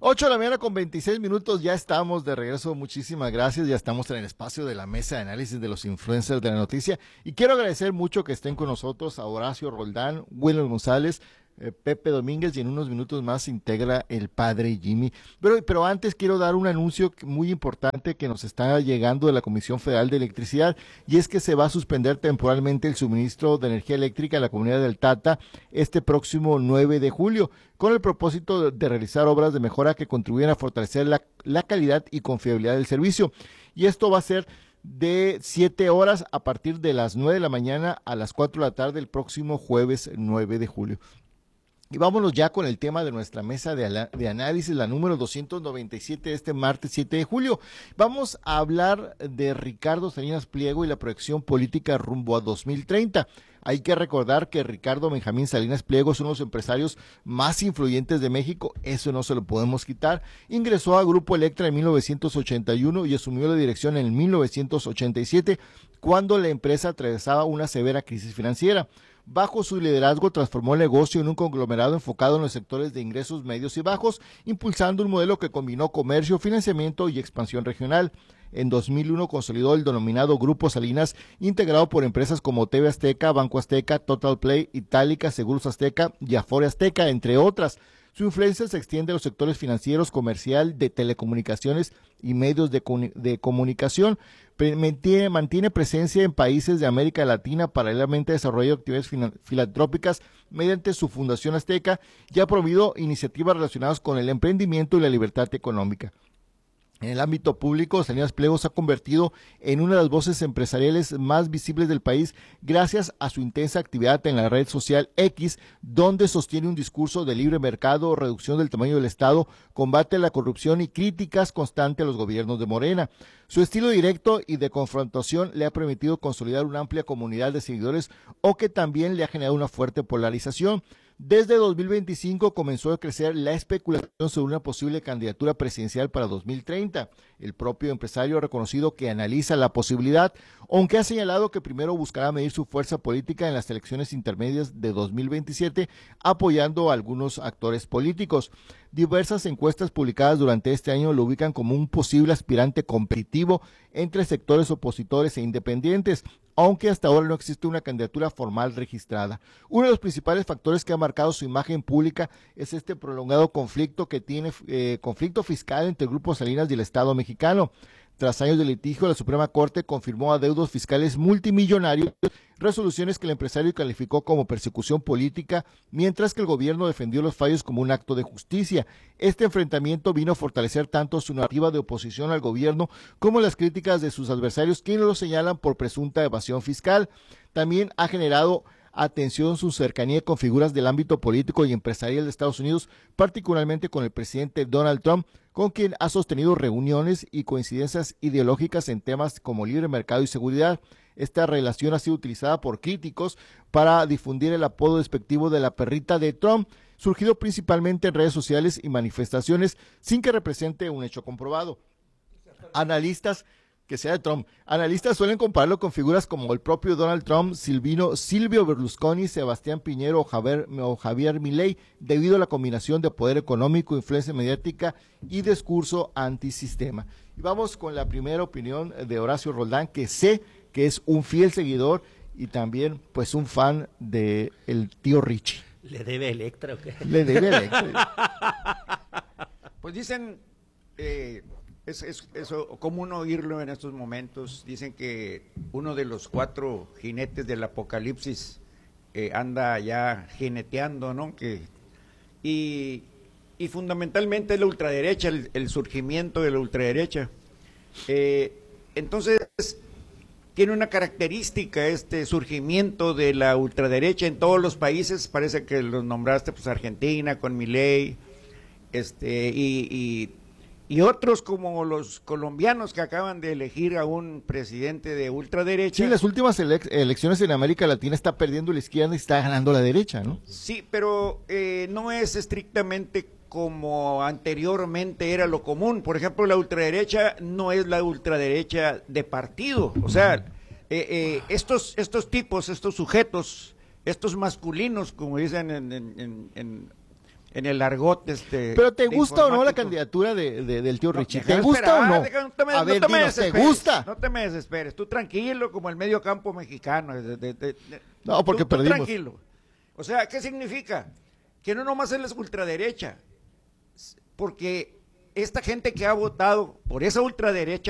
8:26 a.m, ya estamos de regreso, muchísimas gracias, ya estamos en el espacio de la mesa de análisis de los influencers de la noticia y quiero agradecer mucho que estén con nosotros a Horacio Roldán, Wilmer González, Pepe Domínguez y en unos minutos más se integra el padre Jimmy. Pero antes quiero dar un anuncio muy importante que nos está llegando de la Comisión Federal de Electricidad y es que se va a suspender temporalmente el suministro de energía eléctrica a la comunidad del Tata este próximo 9 de julio con el propósito de realizar obras de mejora que contribuyan a fortalecer la calidad y confiabilidad del servicio. Y esto va a ser de 7 horas a partir de las 9 de la mañana a las 4 de la tarde el próximo jueves 9 de julio. Y vámonos ya con el tema de nuestra mesa de análisis, la número 297 de este martes 7 de julio. Vamos a hablar de Ricardo Salinas Pliego y la proyección política rumbo a 2030. Hay que recordar que Ricardo Benjamín Salinas Pliego es uno de los empresarios más influyentes de México, eso no se lo podemos quitar. Ingresó a Grupo Electra en 1981 y asumió la dirección en 1987, cuando la empresa atravesaba una severa crisis financiera. Bajo su liderazgo transformó el negocio en un conglomerado enfocado en los sectores de ingresos medios y bajos, impulsando un modelo que combinó comercio, financiamiento y expansión regional. En 2001 consolidó el denominado Grupo Salinas, integrado por empresas como TV Azteca, Banco Azteca, Total Play, Itálica, Seguros Azteca y Afore Azteca, entre otras. Su influencia se extiende a los sectores financieros, comercial, de telecomunicaciones y medios de comunicación. Mantiene presencia en países de América Latina, paralelamente a desarrollo de actividades filantrópicas mediante su Fundación Azteca y ha promovido iniciativas relacionadas con el emprendimiento y la libertad económica. En el ámbito público, Salinas Pliego se ha convertido en una de las voces empresariales más visibles del país gracias a su intensa actividad en la red social X, donde sostiene un discurso de libre mercado, reducción del tamaño del Estado, combate a la corrupción y críticas constantes a los gobiernos de Morena. Su estilo directo y de confrontación le ha permitido consolidar una amplia comunidad de seguidores o que también le ha generado una fuerte polarización. Desde 2025 comenzó a crecer la especulación sobre una posible candidatura presidencial para 2030. El propio empresario ha reconocido que analiza la posibilidad, aunque ha señalado que primero buscará medir su fuerza política en las elecciones intermedias de 2027, apoyando a algunos actores políticos. Diversas encuestas publicadas durante este año lo ubican como un posible aspirante competitivo entre sectores opositores e independientes, aunque hasta ahora no existe una candidatura formal registrada. Uno de los principales factores que ha marcado su imagen pública es este prolongado conflicto conflicto fiscal entre el Grupo Salinas y el Estado mexicano. Tras años de litigio, la Suprema Corte confirmó adeudos fiscales multimillonarios, resoluciones que el empresario calificó como persecución política, mientras que el gobierno defendió los fallos como un acto de justicia. Este enfrentamiento vino a fortalecer tanto su narrativa de oposición al gobierno como las críticas de sus adversarios, quienes lo señalan por presunta evasión fiscal. También ha generado atención su cercanía con figuras del ámbito político y empresarial de Estados Unidos, particularmente con el presidente Donald Trump, con quien ha sostenido reuniones y coincidencias ideológicas en temas como libre mercado y seguridad. Esta relación ha sido utilizada por críticos para difundir el apodo despectivo de la perrita de Trump, surgido principalmente en redes sociales y manifestaciones sin que represente un hecho comprobado. Analistas suelen compararlo con figuras como el propio Donald Trump, Silvio Berlusconi, Sebastián Piñera o Javier Milei, debido a la combinación de poder económico, influencia mediática y discurso antisistema. Y vamos con la primera opinión de Horacio Roldán, que sé que es un fiel seguidor y también pues un fan de el tío Richie. ¿Le debe Electra o qué? Le debe Electra. Pues dicen... Es común oírlo en estos momentos. Dicen que uno de los 4 jinetes del apocalipsis anda ya jineteando, ¿no? Y fundamentalmente es la ultraderecha, el surgimiento de la ultraderecha. Entonces, tiene una característica este surgimiento de la ultraderecha en todos los países. Parece que los nombraste, pues Argentina con Milei, y otros como los colombianos que acaban de elegir a un presidente de ultraderecha. Sí, las últimas elecciones en América Latina está perdiendo la izquierda y está ganando la derecha, ¿no? Sí, pero no es estrictamente como anteriormente era lo común. Por ejemplo, la ultraderecha no es la ultraderecha de partido. O sea, estos tipos, estos sujetos, estos masculinos, como dicen en el argot Pero ¿te gusta o no la informático. candidatura del tío Richie? Déjame ¿Te gusta esperar, o no? no te me A ver, dinos, ¿te desesperes, gusta? No te me desesperes, tú tranquilo como el medio campo mexicano. No, porque tú perdimos. tranquilo. O sea, ¿qué significa? Que no nomás es la ultraderecha, porque esta gente que ha votado por esa ultraderecha